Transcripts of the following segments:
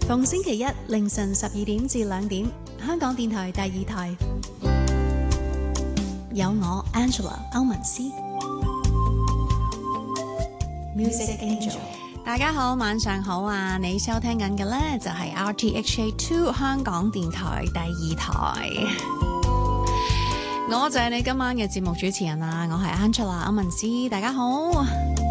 逢星期一凌晨12點至2點，香港電台第2台有我 Angela 歐文詩 Music Angel。 大家好，晚上好啊！你收聽緊嘅呢就係 RTHK 2香港電台第2台，我就係你今晚嘅節目主持人啊！我係 Angela 歐文詩，大家好。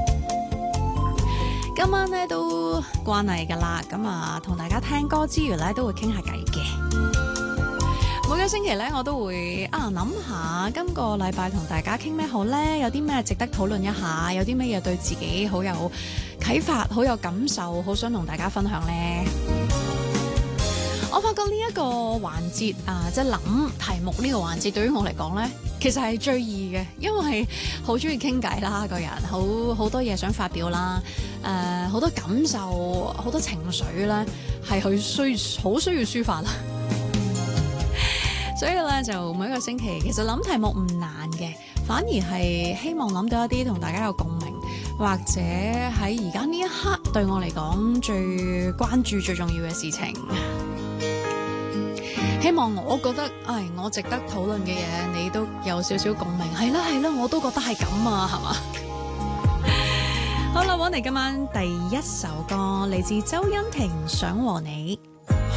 今晚呢都慣例噶啦，咁啊同大家聽歌之餘呢都會傾下偈嘅。每個星期呢我都會諗下今個禮拜同大家傾咩好呢？有啲咩值得討論一下？有啲咩嘢對自己好有啟發、好有感受，好想同大家分享呢？我發覺呢一個環節即係諗題目呢個環節，對於我嚟講呢，其實係最易嘅，因為好中意傾偈啦，個人好多嘢想發表啦，好多感受、好多情緒咧，係好需要抒發啦。所以咧，就每一個星期，其實諗題目唔難嘅，反而係希望諗到一啲同大家有共鳴，或者喺而家呢一刻對我嚟講最關注、最重要嘅事情。希望我覺得，我值得討論嘅嘢，你都有少少共鳴。係啦，我都覺得係咁啊，係嘛？好啦，揾嚟今晚第一首歌，嚟自周欣婷《想和你》。